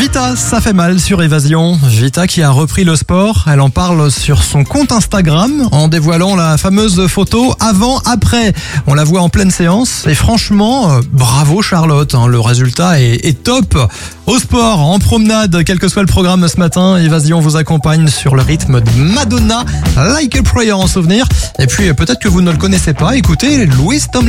Vita, ça fait mal sur Évasion. Vita qui a repris le sport, elle en parle sur son compte Instagram en dévoilant la fameuse photo avant-après. On la voit en pleine séance et franchement, bravo Charlotte, le résultat est top. Au sport, en promenade, quel que soit le programme ce matin, Évasion vous accompagne sur le rythme de Madonna, Like a Prayer en souvenir. Et puis peut-être que vous ne le connaissez pas, écoutez Louis Tomlinson.